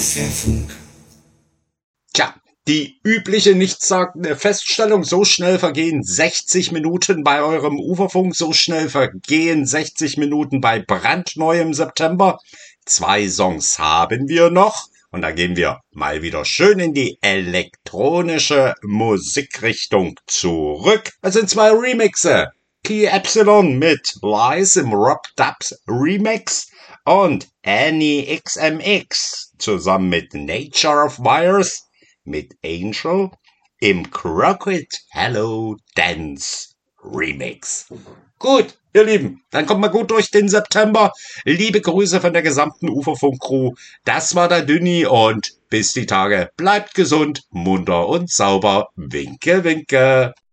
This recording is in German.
Uferfunk. Tja, die übliche nichtssagende Feststellung: so schnell vergehen 60 Minuten bei eurem Uferfunk, so schnell vergehen 60 Minuten bei brandneuem September. 2 Songs haben wir noch und da gehen wir mal wieder schön in die elektronische Musikrichtung zurück. Es sind 2 Remixe. Key Epsilon mit Lies im Rob Dubs Remix und Annie XMX zusammen mit Nature of Virus mit Angel im Crooked Hello Dance Remix. Gut, ihr Lieben, dann kommt mal gut durch den September. Liebe Grüße von der gesamten Uferfunk-Crew. Das war der Dünni und bis die Tage. Bleibt gesund, munter und sauber. Winke, winke.